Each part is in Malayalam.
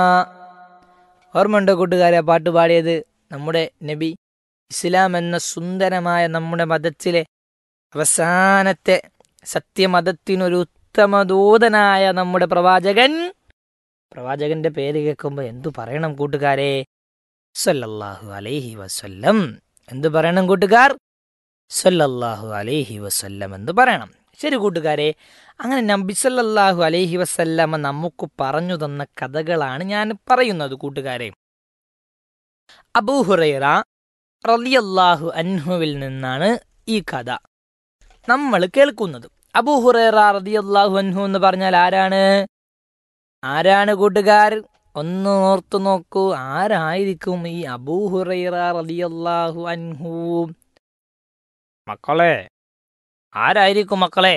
ഓർമ്മയുണ്ടോ കൂട്ടുകാരെ പാട്ട് പാടിയത്? നമ്മുടെ നബി, ഇസ്ലാം എന്ന സുന്ദരമായ നമ്മുടെ മതത്തിലെ അവസാനത്തെ സത്യമതത്തിനൊരു ഉത്തമ ദൂതനായ നമ്മുടെ പ്രവാചകന്റെ പേര് കേൾക്കുമ്പോൾ എന്തു പറയണം കൂട്ടുകാരെ? സല്ലല്ലാഹു അലൈഹി വസല്ലം. എന്തു പറയണം കൂട്ടുകാർ? സല്ലല്ലാഹു അലൈഹി വസല്ലം എന്ന് പറയണം. ശരി കൂട്ടുകാരെ, അങ്ങനെ നബി സല്ലല്ലാഹു അലൈഹി വസല്ലമ നമുക്ക് പറഞ്ഞു തന്ന കഥകളാണ് ഞാൻ പറയുന്നത് കൂട്ടുകാരെ. അബൂ ഹുറൈറ റളിയല്ലാഹു അൻഹുവിൽ നിന്നാണ് ഈ കഥ നമ്മൾ കേൾക്കുന്നത്. അബൂ ഹുറൈറ റളിയല്ലാഹു അൻഹു എന്ന് പറഞ്ഞാൽ ആരാണ് കൂട്ടുകാർ? ഒന്ന് ഓർത്തു നോക്കൂ, ആരായിരിക്കും ഈ അബൂ ഹുറൈറ റളിയല്ലാഹു അൻഹു? മക്കളെ, ആരായിരിക്കും മക്കളെ?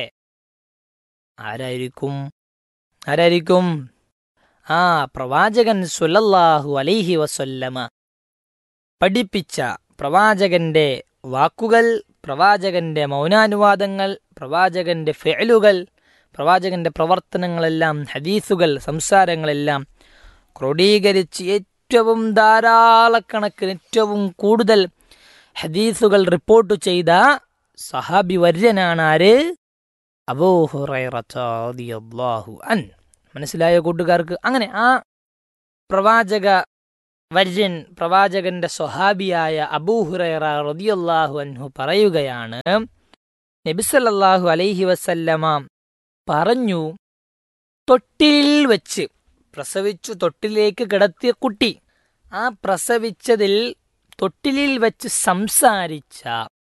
ആരായിരിക്കും? പ്രവാചകൻ സ്വല്ലല്ലാഹു അലൈഹി വസല്ലമ പഠിപ്പിച്ച പ്രവാചകന്റെ വാക്കുകൾ, പ്രവാചകന്റെ മൗനാനുവാദങ്ങൾ, പ്രവാചകന്റെ ഫിഅലുകൾ, പ്രവാചകന്റെ പ്രവർത്തനങ്ങളെല്ലാം, ഹദീസുകൾ, സംസാരങ്ങളെല്ലാം ക്രോഡീകരിച്ച് ഏറ്റവും ധാരാളക്കണക്കിന് ഏറ്റവും കൂടുതൽ ഹദീസുകൾ റിപ്പോർട്ട് ചെയ്ത സഹാബി വര്യനാണ് ആര്? അബൂ ഹുറൈറ റളിയല്ലാഹു അൻഹു. മനസ്സിലായ കൂട്ടുകാർക്ക്? അങ്ങനെ ആ പ്രവാചക വര്യൻ, പ്രവാചകന്റെ സ്വഹാബിയായ അബൂ ഹുറൈറ റളിയല്ലാഹു അൻഹു പറയുകയാണ്, നബി സല്ലല്ലാഹു അലൈഹി വസല്ലമ പറഞ്ഞു, തൊട്ടിലിൽ വെച്ച് പ്രസവിച്ചു തൊട്ടിലേക്ക് കിടത്തിയ കുട്ടി, ആ പ്രസവിച്ചതിൽ തൊട്ടിലിൽ വെച്ച് സംസാരിച്ച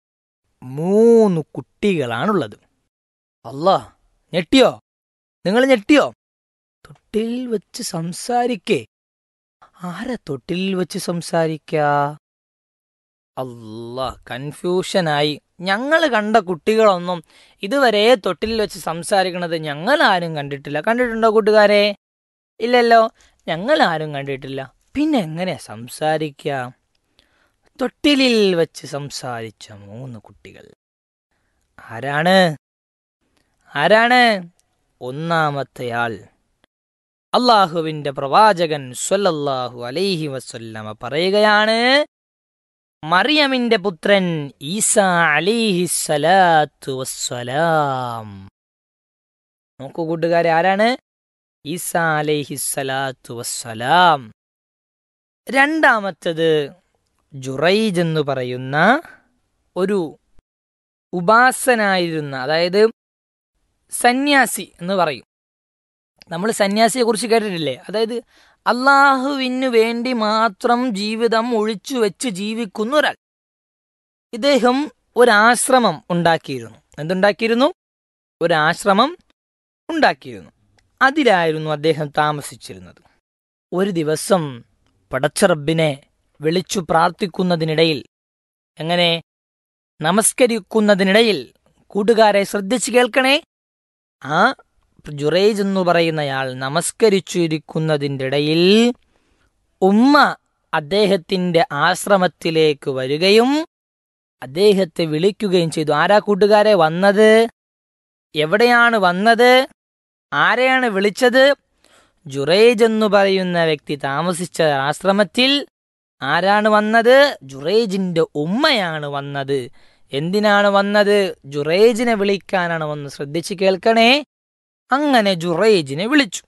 3 കുട്ടികളാണുള്ളത്. അല്ലാഹ്, ഞെട്ടിയോ? നിങ്ങൾ ഞെട്ടിയോ? തൊട്ടിലിൽ വെച്ച് സംസാരിക്കേ? ആരാ തൊട്ടിലിൽ വെച്ച് സംസാരിക്ക? അല്ലാഹ്, കൺഫ്യൂഷനായി. ഞങ്ങൾ കണ്ട കുട്ടികളൊന്നും ഇതുവരെ തൊട്ടിലിൽ വെച്ച് സംസാരിക്കണത് ഞങ്ങൾ ആരും കണ്ടിട്ടില്ല. കണ്ടിട്ടുണ്ടോ കൂട്ടുകാരെ? ഇല്ലല്ലോ, ഞങ്ങൾ ആരും കണ്ടിട്ടില്ല. പിന്നെ എങ്ങനെ സംസാരിക്കുക? തൊട്ടിലിൽ വെച്ച് സംസാരിച്ച 3 കുട്ടികൾ ആരാണ്? ഒന്നാമത്തെയാൾ അള്ളാഹുവിന്റെ പ്രവാചകൻ സ്വല്ലല്ലാഹു അലൈഹി വസല്ലമ പറയുകയാണ്, മറിയമിന്റെ പുത്രൻ ഈസാ അലൈഹിസ്സലാത്തു വസ്സലാം. നോക്കൂ കൂട്ടുകാരെ, ആരാണ്? ഈസാ അലൈഹിസ്സലാത്തു വസ്സലാം. രണ്ടാമത്തത് ജുറൈജ് എന്ന് പറയുന്ന ഒരു ഉപാസനായിരുന്ന, അതായത് സന്യാസി എന്ന് പറയും. നമ്മൾ സന്യാസിയെ കുറിച്ച് കേട്ടിട്ടില്ലേ? അതായത് അള്ളാഹുവിനു വേണ്ടി മാത്രം ജീവിതം ഒഴിച്ചു വെച്ച് ജീവിക്കുന്ന ഒരാൾ. ഇദ്ദേഹം ഒരാശ്രമം ഉണ്ടാക്കിയിരുന്നു. എന്തുണ്ടാക്കിയിരുന്നു? ഒരാശ്രമം ഉണ്ടാക്കിയിരുന്നു. അതിലായിരുന്നു അദ്ദേഹം താമസിച്ചിരുന്നത്. ഒരു ദിവസം പടച്ച റബ്ബിനെ വിളിച്ചു പ്രാർത്ഥിക്കുന്നതിനിടയിൽ, എങ്ങനെ? നമസ്കരിക്കുന്നതിനിടയിൽ, കൂട്ടുകാരെ ശ്രദ്ധിച്ചു കേൾക്കണേ, ആ ജുറൈജ് എന്ന് പറയുന്നയാൾ നമസ്കരിച്ചിരിക്കുന്നതിൻ്റെ ഇടയിൽ ഉമ്മ അദ്ദേഹത്തിന്റെ ആശ്രമത്തിലേക്ക് വരികയും അദ്ദേഹത്തെ വിളിക്കുകയും ചെയ്തു. ആരാ കൂട്ടുകാരെ വന്നത്? എവിടെയാണ് വന്നത്? ആരെയാണ് വിളിച്ചത്? ജുറൈജ് എന്ന് പറയുന്ന വ്യക്തി താമസിച്ച ആശ്രമത്തിൽ ആരാണ് വന്നത്? ജുറൈജിന്റെ ഉമ്മയാണ് വന്നത്. എന്തിനാണ് വന്നത്? ജുറൈജിനെ വിളിക്കാനാണ് വന്നത്. ശ്രദ്ധിച്ച് കേൾക്കണേ. അങ്ങനെ ജുറൈജിനെ വിളിച്ചു.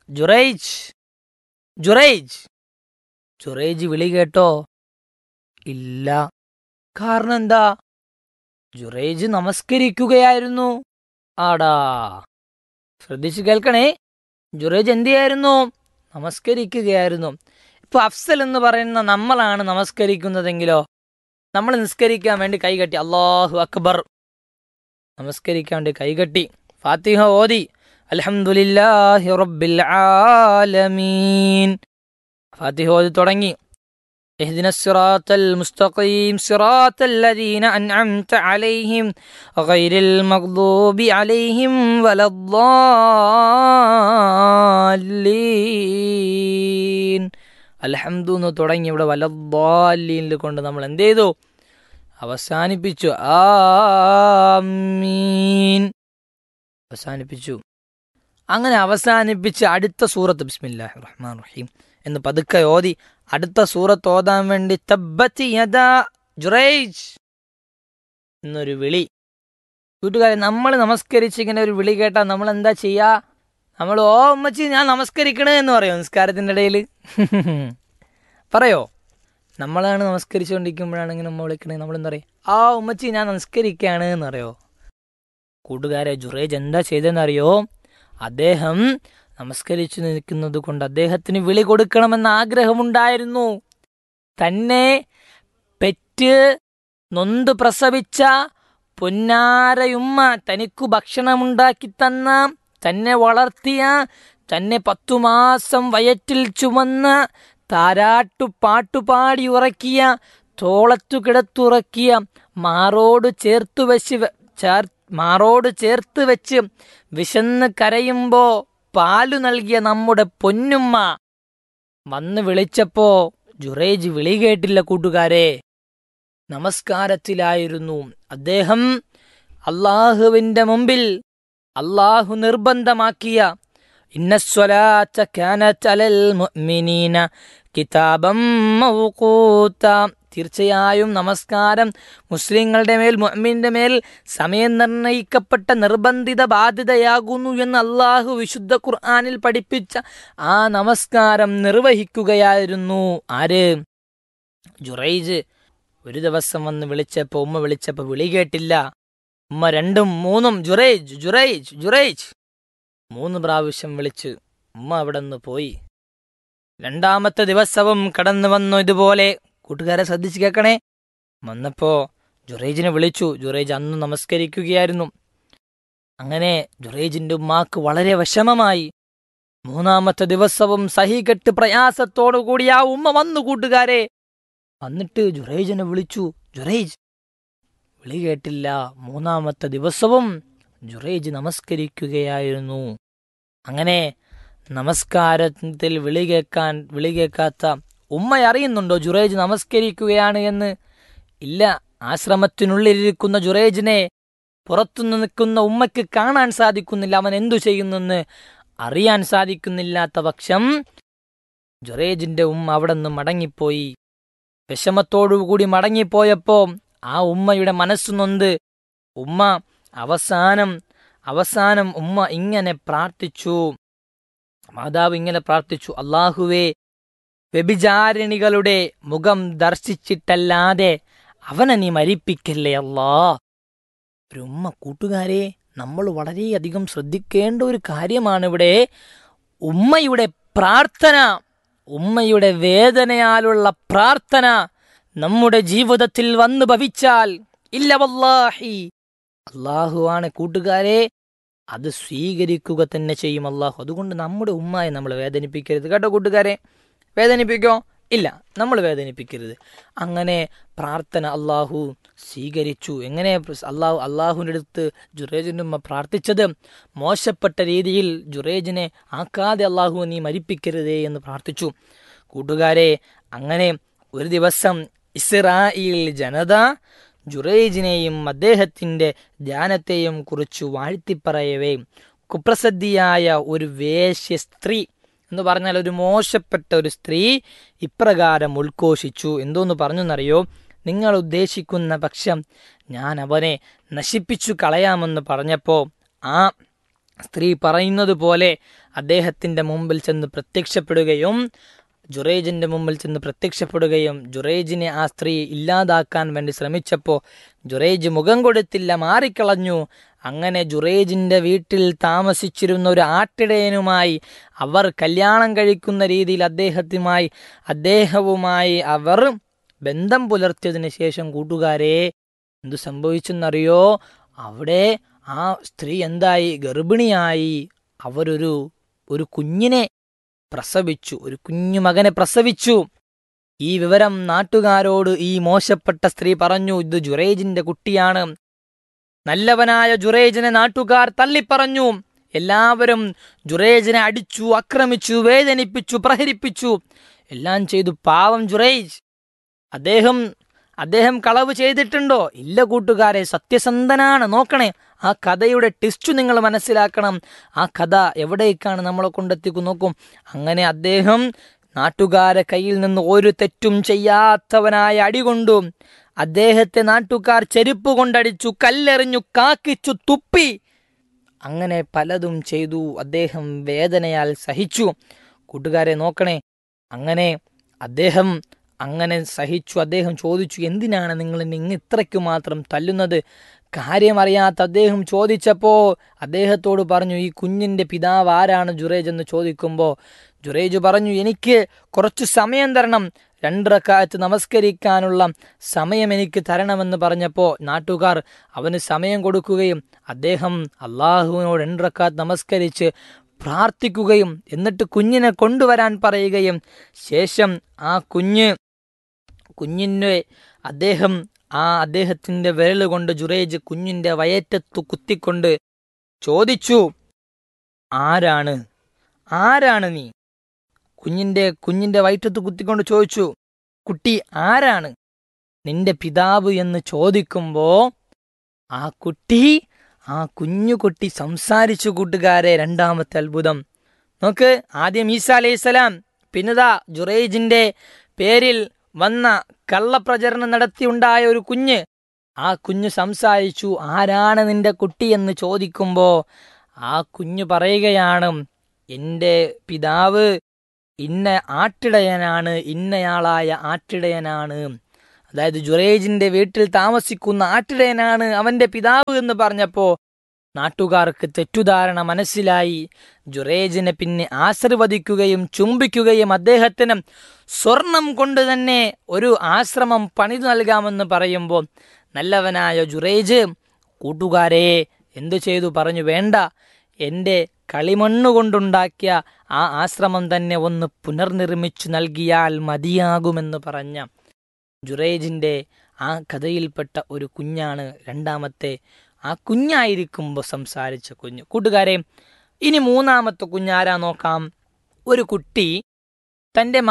ജുറൈജ് വിളി കേട്ടോ? ഇല്ല. കാരണം എന്താ? ജുറൈജ് നമസ്കരിക്കുകയായിരുന്നു. ആടാ, ശ്രദ്ധിച്ചു കേൾക്കണേ. ജുറൈജ് എന്ത് ചെയ്യായിരുന്നു? നമസ്കരിക്കുകയായിരുന്നു. ഇപ്പൊ അഫ്സൽ എന്ന് പറയുന്ന നമ്മളാണ് നമസ്കരിക്കുന്നതെങ്കിലോ, നമ്മൾ നിസ്കരിക്കാൻ വേണ്ടി കൈകട്ടി, അല്ലാഹു അക്ബർ, നമസ്കരിക്കാൻ വേണ്ടി കൈകട്ടി, ഫാത്തിഹ ഓതി, അൽഹംദുലില്ലാഹി റബ്ബിൽ ആലമീൻ, ഫാത്തിഹ ഓതി തുടങ്ങി, ഇഹ്ദിനസ് സിറാത്തൽ മുസ്തഖീം സിറാത്തൽ ലദീന അൻഅംത അലൈഹിം ഗൈറിൽ മഗ്ദൂബി അലൈഹിം വലദ്ദാല്ലീൻ, അൽഹംദു എന്ന് തുടങ്ങി ഇവിടെ വലദ്ദാല്ലീനിൽ കൊണ്ട് നമ്മൾ എന്ത് ചെയ്തു? അവസാനിപ്പിച്ചു. ആമീൻ, അവസാനിപ്പിച്ചു. അങ്ങനെ അവസാനിപ്പിച്ച് അടുത്ത സൂറത്ത് ബിസ്മില്ലാഹിർ റഹ്മാനിർ റഹീം എന്ന് പതുക്കെ ഓതി അടുത്ത സൂറത്ത് ഓതാൻ വേണ്ടി തബ്ബത് യദാ ജുറൈജ് എന്നൊരു വിളി. കൂട്ടുകാരെ, നമ്മൾ നമസ്കരിച്ച് ഇങ്ങനെ ഒരു വിളി കേട്ടാൽ നമ്മൾ എന്താ ചെയ്യുക? നമ്മൾ ഓ ഉമ്മച്ചി ഞാൻ നമസ്കരിക്കണേ എന്ന് പറയോ നിസ്കാരത്തിൻ്റെ ഇടയിൽ? പറയോ? നമ്മളാണ് നമസ്കരിച്ചുകൊണ്ടിരിക്കുമ്പോഴാണ് ഇങ്ങനെ നമ്മൾ വിളിക്കണേ, നമ്മളെന്താ പറയുക? ആ ഉമ്മച്ചി ഞാൻ നമസ്കരിക്കുകയാണ് എന്ന് പറയോ? കൂട്ടുകാരെ, ജുറൈജ് എന്താ ചെയ്തതെന്നറിയോ? അദ്ദേഹം നമസ്കരിച്ചു നിൽക്കുന്നത് കൊണ്ട് അദ്ദേഹത്തിന് വിളി കൊടുക്കണമെന്ന ആഗ്രഹമുണ്ടായിരുന്നു. തന്നെ പെറ്റ് നൊന്ത് പ്രസവിച്ച പൊന്നാരയുമ്മ, തനിക്കു ഭക്ഷണമുണ്ടാക്കി തന്ന, തന്നെ വളർത്തിയ, തന്നെ 10 മാസം വയറ്റിൽ ചുമന്ന് താരാട്ടു പാട്ടുപാടി ഉറക്കിയ, തോളത്തു കിടത്തുറക്കിയ, മാറോട് ചേർത്ത് വെച്ച് വിശന്ന് കരയുമ്പോ പാലു നൽകിയ നമ്മുടെ പൊന്നുമ്മ വന്ന് വിളിച്ചപ്പോ ജുറൈജ് വിളി കേട്ടില്ല. കൂട്ടുകാരെ, നമസ്കാരത്തിലായിരുന്നു അദ്ദേഹം. അള്ളാഹുവിന്റെ മുമ്പിൽ അള്ളാഹു നിർബന്ധമാക്കിയ ഇന്നസ്വലാത്ത കാനത് അലൽ മുഅ്മിനീന കിതാബം മൗഖൂത, തീർച്ചയായും നമസ്കാരം മുസ്ലിങ്ങളുടെ മേൽ, മുഅ്മിന്റെ മേൽ സമയം നിർണയിക്കപ്പെട്ട നിർബന്ധിത ബാധ്യതയാകുന്നു എന്ന് അള്ളാഹു വിശുദ്ധ ഖുർആനിൽ പഠിപ്പിച്ച ആ നമസ്കാരം നിർവഹിക്കുകയായിരുന്നു ആര്? ജുറൈജ്. ഒരു ദിവസം വന്ന് വിളിച്ചപ്പോൾ, ഉമ്മ വിളിച്ചപ്പോൾ വിളി കേട്ടില്ല. ഉമ്മ 2ഉം 3ഉം ജുറൈജ് ജുറൈജ് ജുറൈജ് 3 പ്രാവശ്യം വിളിച്ച് ഉമ്മ അവിടെ നിന്ന് പോയി. 2ാമത്തെ ദിവസവും കടന്നു വന്നു ഇതുപോലെ. കൂട്ടുകാരെ ശ്രദ്ധിച്ച് കേൾക്കണേ. വന്നപ്പോ ജുറൈജിനെ വിളിച്ചു. ജുറൈജ് അന്ന് നമസ്കരിക്കുകയായിരുന്നു. അങ്ങനെ ജുറൈജിന്റെ ഉമ്മാക്ക് വളരെ വിഷമമായി. 3ാമത്തെ ദിവസവും സഹികെട്ട് പ്രയാസത്തോടു കൂടി ആ ഉമ്മ വന്നു. കൂട്ടുകാരെ, വന്നിട്ട് ജുറൈജിനെ വിളിച്ചു. ജുറൈജ് വിളി കേട്ടില്ല. 3ാമത്തെ ദിവസവും ജുറൈജ് നമസ്കരിക്കുകയായിരുന്നു. അങ്ങനെ നമസ്കാരത്തിൽ വിളി കേൾക്കാത്ത ഉമ്മ അറിയുന്നുണ്ടോ ജുറൈജ് നമസ്കരിക്കുകയാണ് എന്ന്? ഇല്ല. ആശ്രമത്തിനുള്ളിലിരിക്കുന്ന ജുറൈജിനെ പുറത്തുനിന്ന് നിൽക്കുന്ന ഉമ്മയ്ക്ക് കാണാൻ സാധിക്കുന്നില്ല. അവൻ എന്തു ചെയ്യുന്നെന്ന് അറിയാൻ സാധിക്കുന്നില്ലാത്ത പക്ഷം ജുറൈജിന്റെ ഉമ്മ അവിടെ നിന്ന് മടങ്ങിപ്പോയി. വിഷമത്തോടുകൂടി മടങ്ങിപ്പോയപ്പോ ആ ഉമ്മയുടെ മനസ്സു നൊന്ത് ഉമ്മ അവസാനം ഉമ്മ ഇങ്ങനെ പ്രാർത്ഥിച്ചു. മാതാവ് ഇങ്ങനെ പ്രാർത്ഥിച്ചു: അല്ലാഹുവേ, വ്യഭിചാരിണികളുടെ മുഖം ദർശിച്ചിട്ടല്ലാതെ അവനെ നീ മരിപ്പിക്കല്ലേ അല്ലാ. ഒരു ഉമ്മ. കൂട്ടുകാരെ, നമ്മൾ വളരെയധികം ശ്രദ്ധിക്കേണ്ട ഒരു കാര്യമാണ് ഇവിടെ. ഉമ്മയുടെ പ്രാർത്ഥന, ഉമ്മയുടെ വേദനയാലുള്ള പ്രാർത്ഥന നമ്മുടെ ജീവിതത്തിൽ വന്നു ഭവിച്ചാൽ ഇല്ല വല്ലാഹി, അള്ളാഹുവാണ് കൂട്ടുകാരെ, അത് സ്വീകരിക്കുക തന്നെ ചെയ്യും അള്ളാഹു. അതുകൊണ്ട് നമ്മുടെ ഉമ്മയെ നമ്മൾ വേദനിപ്പിക്കരുത് കേട്ടോ കൂട്ടുകാരെ. വേദനിപ്പിക്കോ? ഇല്ല, നമ്മൾ അങ്ങനെ പ്രാർത്ഥന അള്ളാഹു സ്വീകരിച്ചു. എങ്ങനെ അള്ളാഹുവിൻ്റെ അടുത്ത് ജുറൈജിൻ്റെ ഉമ്മ പ്രാർത്ഥിച്ചത്? മോശപ്പെട്ട രീതിയിൽ ജുറൈജിനെ ആക്കാതെ അള്ളാഹു നീ മരിപ്പിക്കരുതേ എന്ന് പ്രാർത്ഥിച്ചു. കൂട്ടുകാരെ, അങ്ങനെ ഒരു ദിവസം ഇസ്രായേൽ ജനത ജുറൈജിനെയും അദ്ദേഹത്തിൻ്റെ ധ്യാനത്തെയും കുറിച്ച് വാഴ്ത്തിപ്പറയവേ കുപ്രസിദ്ധിയായ ഒരു വേശ്യ സ്ത്രീ എന്ന് പറഞ്ഞാൽ ഒരു മോശപ്പെട്ട ഒരു സ്ത്രീ ഇപ്രകാരം ഉദ്ഘോഷിച്ചു. എന്തോന്ന് പറഞ്ഞെന്നറിയോ? നിങ്ങൾ ഉദ്ദേശിക്കുന്ന പക്ഷം ഞാൻ അവനെ നശിപ്പിച്ചു കളയാമെന്ന് പറഞ്ഞപ്പോൾ ആ സ്ത്രീ പറയുന്നത് പോലെ അദ്ദേഹത്തിൻ്റെ മുമ്പിൽ ചെന്ന് പ്രത്യക്ഷപ്പെടുകയും ജുറൈജിൻ്റെ മുമ്പിൽ ചെന്ന് പ്രത്യക്ഷപ്പെടുകയും ജുറൈജിനെ ആ സ്ത്രീ ഇല്ലാതാക്കാൻ വേണ്ടി ശ്രമിച്ചപ്പോൾ ജുറൈജ് മുഖം കൊടുത്തില്ല, മാറിക്കളഞ്ഞു. അങ്ങനെ ജുറൈജിൻ്റെ വീട്ടിൽ താമസിച്ചിരുന്ന ഒരു ആട്ടിടയനുമായി അവർ കല്യാണം കഴിക്കുന്ന രീതിയിൽ അദ്ദേഹവുമായി അവർ ബന്ധം പുലർത്തിയതിന് ശേഷം കൂട്ടുകാരെ എന്തു സംഭവിച്ചെന്നറിയോ? അവിടെ ആ സ്ത്രീ എന്തായി? ഗർഭിണിയായി. അവരൊരു കുഞ്ഞിനെ പ്രസവിച്ചു, ഒരു കുഞ്ഞു മകനെ പ്രസവിച്ചു. ഈ വിവരം നാട്ടുകാരോട് ഈ മോശപ്പെട്ട സ്ത്രീ പറഞ്ഞു. ഇത് ജുറൈജിന്റെ കുട്ടിയാണ്. നല്ലവനായ ജുറൈജിനെ നാട്ടുകാർ തള്ളിപ്പറഞ്ഞു. എല്ലാവരും ജുറൈജിനെ അടിച്ചു, ആക്രമിച്ചു, വേദനിപ്പിച്ചു, പ്രഹരിപ്പിച്ചു, എല്ലാം ചെയ്തു. പാവം ജുറൈജ്. അദ്ദേഹം കളവ് ചെയ്തിട്ടുണ്ടോ? ഇല്ല കൂട്ടുകാരെ, സത്യസന്ധനാണ്. നോക്കണേ, ആ കഥയുടെ ട്വിസ്റ്റ് നിങ്ങൾ മനസ്സിലാക്കണം. ആ കഥ എവിടേക്കാണ് നമ്മളെ കൊണ്ടെത്തിക്കും നോക്കും. അങ്ങനെ അദ്ദേഹം നാട്ടുകാരെ കയ്യിൽ നിന്ന് ഒരു തെറ്റും ചെയ്യാത്തവനായ അടികൊണ്ടു അദ്ദേഹത്തെ നാട്ടുകാർ ചെരുപ്പ് കൊണ്ടടിച്ചു, കല്ലെറിഞ്ഞു, കാക്കിച്ചു, തുപ്പി, അങ്ങനെ പലതും ചെയ്തു. അദ്ദേഹം വേദനയാൽ സഹിച്ചു. കൂട്ടുകാരെ നോക്കണേ, അദ്ദേഹം അങ്ങനെ സഹിച്ചു. അദ്ദേഹം ചോദിച്ചു, എന്തിനാണ് നിങ്ങൾ എന്നെ ഇത്രയ്ക്ക് മാത്രം തല്ലുന്നത്? കാര്യമറിയാത്ത അദ്ദേഹം ചോദിച്ചപ്പോൾ അദ്ദേഹത്തോട് പറഞ്ഞു, ഈ കുഞ്ഞിൻ്റെ പിതാവ് ആരാണ് ജുറൈജ് എന്ന് ചോദിക്കുമ്പോൾ ജുറൈജ് പറഞ്ഞു, എനിക്ക് കുറച്ച് സമയം തരണം, 2 റക്അത്ത് നമസ്കരിക്കാനുള്ള സമയം എനിക്ക് തരണമെന്ന് പറഞ്ഞപ്പോൾ നാട്ടുകാർ അവന് സമയം കൊടുക്കുകയും അദ്ദേഹം അള്ളാഹുവിനോട് 2 റക്അത്ത് നമസ്കരിച്ച് പ്രാർത്ഥിക്കുകയും എന്നിട്ട് കുഞ്ഞിനെ കൊണ്ടുവരാൻ പറയുകയും ശേഷം ആ കുഞ്ഞിനെ അദ്ദേഹത്തിൻ്റെ വിരൽ കൊണ്ട് ജുറൈജ് കുഞ്ഞിൻ്റെ വയറ്റത്തു കുത്തിക്കൊണ്ട് ചോദിച്ചു, ആരാണ് നീ? കുഞ്ഞിൻ്റെ വയറ്റത്ത് കുത്തിക്കൊണ്ട് ചോദിച്ചു, കുട്ടി ആരാണ്? നിന്റെ പിതാവ് എന്ന് ചോദിക്കുമ്പോൾ ആ കുഞ്ഞുകുട്ടി സംസാരിച്ചു. കൂട്ടുകാരെ, രണ്ടാമത്തെ അത്ഭുതം നോക്ക്. ആദ്യം ഈസാ അലൈഹിസ്സലാം, പിന്നെതാ ജുറൈജിന്റെ പേരിൽ വന്ന കള്ളപ്രചരണം നടത്തിയുണ്ടായ ഒരു കുഞ്ഞ്. ആ കുഞ്ഞ് സംസാരിച്ചു. ആരാണ് നിന്റെ കുട്ടി എന്ന് ചോദിക്കുമ്പോൾ ആ കുഞ്ഞ് പറയുകയാണ്, എൻ്റെ പിതാവ് ഇന്ന ആട്ടിടയനാണ്, ഇന്നയാളായ ആട്ടിടയനാണ്. അതായത് ജുറൈജിന്റെ വീട്ടിൽ താമസിക്കുന്ന ആട്ടിടയനാണ് അവന്റെ പിതാവ് എന്ന് പറഞ്ഞപ്പോൾ നാട്ടുകാർക്ക് തെറ്റുധാരണ മനസ്സിലായി. ജുറൈജിനെ പിന്നെ ആശീർവദിക്കുകയും ചുംബിക്കുകയും അദ്ദേഹത്തിന് സ്വർണം കൊണ്ട് തന്നെ ഒരു ആശ്രമം പണിതു നൽകാമെന്ന് പറയുമ്പോൾ നല്ലവനായ ജുറൈജ് കൂട്ടുകാരെ എന്തു ചെയ്തു? പറഞ്ഞു, വേണ്ട, എൻ്റെ കളിമണ്ണുകൊണ്ടുണ്ടാക്കിയ ആ ആശ്രമം തന്നെ ഒന്ന് പുനർനിർമ്മിച്ചു നൽകിയാൽ മതിയാകുമെന്ന് പറഞ്ഞ ജുറൈജിന്റെ ആ കഥയിൽപ്പെട്ട ഒരു കുഞ്ഞാണ് രണ്ടാമത്തെ. ആ കുഞ്ഞായിരിക്കുമ്പോൾ സംസാരിച്ച കുഞ്ഞ്. കൂട്ടുകാരെ, ഇനി മൂന്നാമത്തെ കുഞ്ഞാരാ നോക്കാം. ഒരു കുട്ടി തൻ്റെ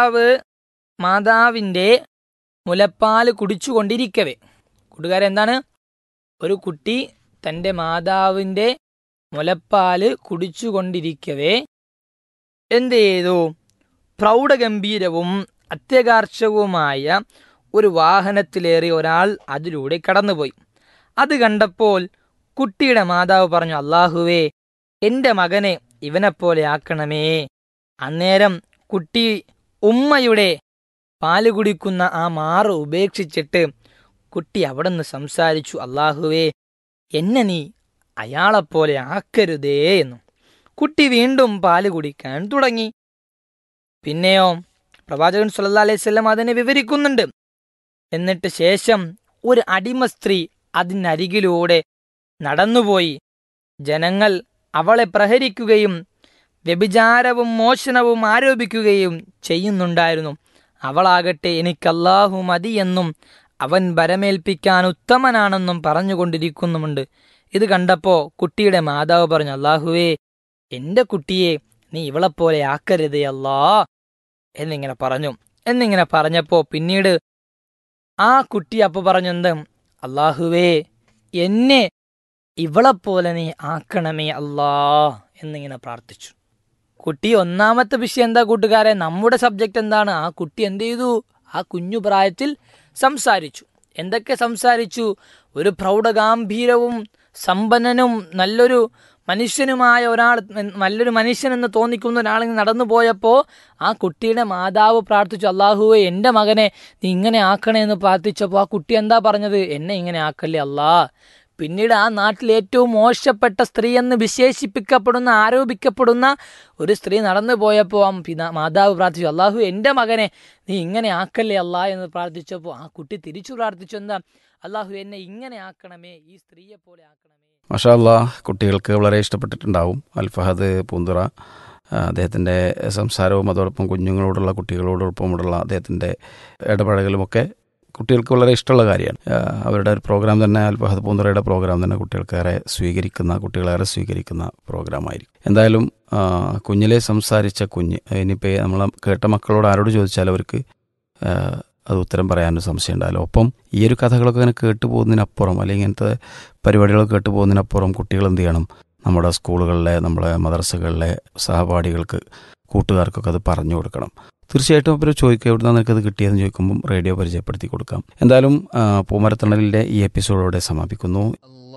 മാതാവിൻ്റെ മുലപ്പാല് കുടിച്ചുകൊണ്ടിരിക്കവേ, കൂട്ടുകാരെ എന്താണ്? ഒരു കുട്ടി തൻ്റെ മാതാവിൻ്റെ മുലപ്പാല് കുടിച്ചുകൊണ്ടിരിക്കവേ എന്ത് ചെയ്തു? പ്രൗഢഗംഭീരവും അത്യകാർഷകവുമായ ഒരു വാഹനത്തിലേറി ഒരാൾ അതിലൂടെ കടന്നുപോയി. അത് കണ്ടപ്പോൾ കുട്ടിയുടെ മാതാവ് പറഞ്ഞു, അല്ലാഹുവേ, എൻ്റെ മകനെ ഇവനെപ്പോലെ ആക്കണമേ. അന്നേരം കുട്ടി ഉമ്മയുടെ പാല് കുടിക്കുന്ന ആ മാറ് ഉപേക്ഷിച്ചിട്ട് കുട്ടി അവിടെ നിന്ന് സംസാരിച്ചു, അല്ലാഹുവേ, എന്നെ നീ അയാളെപ്പോലെ ആക്കരുതേ എന്നു. കുട്ടി വീണ്ടും പാല് കുടിക്കാൻ തുടങ്ങി. പിന്നെയോ പ്രവാചകൻ സല്ലല്ലാഹു അലൈഹി വസല്ലം അതിനെ വിവരിക്കുന്നുണ്ട്. എന്നിട്ട് ശേഷം ഒരു അടിമ സ്ത്രീ അതിനരികിലൂടെ നടന്നുപോയി. ജനങ്ങൾ അവളെ പ്രഹരിക്കുകയും വ്യഭിചാരവും മോഷണവും ആരോപിക്കുകയും ചെയ്യുന്നുണ്ടായിരുന്നു. അവളാകട്ടെ എനിക്ക് അല്ലാഹു മതി എന്നും അവൻ ഭരമേൽപ്പിക്കാൻ ഉത്തമനാണെന്നും പറഞ്ഞുകൊണ്ടിരിക്കുന്നുമുണ്ട്. ഇത് കണ്ടപ്പോൾ കുട്ടിയുടെ മാതാവ് പറഞ്ഞു, അല്ലാഹുവേ, എൻ്റെ കുട്ടിയെ നീ ഇവളെപ്പോലെ ആക്കരുതേ അല്ലാ എന്നിങ്ങനെ പറഞ്ഞപ്പോൾ പിന്നീട് ആ കുട്ടി അപ്പോൾ പറഞ്ഞു, എന്ത്? അല്ലാഹുവേ, എന്നെ ഇവളെപ്പോലെ നീ ആക്കണമേ അല്ലാ എന്നിങ്ങനെ പ്രാർത്ഥിച്ചു. കുട്ടി ഒന്നാമത്തെ വിഷയം എന്താ കൂട്ടുകാരെ? നമ്മുടെ സബ്ജക്റ്റ് എന്താണ്? ആ കുട്ടി എന്ത് ചെയ്തു? ആ കുഞ്ഞു പ്രായത്തിൽ സംസാരിച്ചു. എന്തൊക്കെ സംസാരിച്ചു? ഒരു പ്രൗഢഗാംഭീരവും സമ്പന്നനും നല്ലൊരു മനുഷ്യനുമായ ഒരാൾ, നല്ലൊരു മനുഷ്യനെന്ന് തോന്നിക്കുന്ന ഒരാളിൽ നടന്നു പോയപ്പോൾ ആ കുട്ടിയുടെ മാതാവ് പ്രാർത്ഥിച്ചു, അല്ലാഹുവേ, എൻ്റെ മകനെ നീ ഇങ്ങനെ ആക്കണേ എന്ന് പ്രാർത്ഥിച്ചപ്പോൾ ആ കുട്ടി എന്താ പറഞ്ഞത്? എന്നെ ഇങ്ങനെ ആക്കല്ലേ അല്ലാ. പിന്നീട് ആ നാട്ടിൽ ഏറ്റവും മോശപ്പെട്ട സ്ത്രീ എന്ന് വിശേഷിപ്പിക്കപ്പെടുന്ന, ആരോപിക്കപ്പെടുന്ന ഒരു സ്ത്രീ നടന്നു പോയപ്പോൾ ആ മാതാവ് പ്രാർത്ഥിച്ചു, അല്ലാഹു, എൻ്റെ മകനെ നീ ഇങ്ങനെ ആക്കല്ലേ അല്ലാ എന്ന് പ്രാർത്ഥിച്ചപ്പോൾ ആ കുട്ടി തിരിച്ചു പ്രാർത്ഥിച്ചു, എന്താ? അല്ലാഹു, എന്നെ ഇങ്ങനെ ആക്കണമേ, ഈ സ്ത്രീയെ പോലെ ആക്കണമേ. മാഷാ അല്ലാഹ്, കുട്ടികൾക്ക് വളരെ ഇഷ്ടപ്പെട്ടിട്ടുണ്ടാവും അൽഫഹദ് പൂന്തുറ. അദ്ദേഹത്തിൻ്റെ സംസാരവും അതോടൊപ്പം കുഞ്ഞുങ്ങളോടുള്ള, കുട്ടികളോടൊപ്പമുള്ള അദ്ദേഹത്തിൻ്റെ ഇടപഴകലുമൊക്കെ കുട്ടികൾക്ക് വളരെ ഇഷ്ടമുള്ള കാര്യമാണ്. അവരുടെ ഒരു പ്രോഗ്രാം തന്നെ, അൽഫഹദ് പൂന്തുറയുടെ പ്രോഗ്രാം തന്നെ കുട്ടികൾക്കേറെ കുട്ടികളേറെ സ്വീകരിക്കുന്ന പ്രോഗ്രാമായിരിക്കും. എന്തായാലും കുഞ്ഞിലെ സംസാരിച്ച കുഞ്ഞ്, ഇനിയിപ്പോൾ നമ്മൾ കേട്ട മക്കളോട് ആരോട് ചോദിച്ചാലും അവർക്ക് അത് ഉത്തരം പറയാനൊരു സംശയം ഉണ്ടായാലും. ഒപ്പം ഈ ഒരു കഥകളൊക്കെ ഇങ്ങനെ കേട്ടുപോകുന്നതിനപ്പുറം, അല്ലെങ്കിൽ ഇങ്ങനത്തെ പരിപാടികളൊക്കെ കേട്ടുപോകുന്നതിനപ്പുറം കുട്ടികൾ എന്ത് ചെയ്യണം? നമ്മുടെ സ്കൂളുകളിലെ, നമ്മുടെ മദ്രസകളിലെ സഹപാഠികൾക്ക് കൂട്ടുകാർക്കൊക്കെ അത് പറഞ്ഞു കൊടുക്കണം. തീർച്ചയായിട്ടും അവർ ചോദിക്കുക എവിടെ നിന്നാണ് നിനക്കത് കിട്ടിയതെന്ന് ചോദിക്കുമ്പം റേഡിയോ പരിചയപ്പെടുത്തി കൊടുക്കാം. എന്തായാലും പൂമരത്തണലിൻ്റെ ഈ എപ്പിസോഡോടെ സമാപിക്കുന്നു.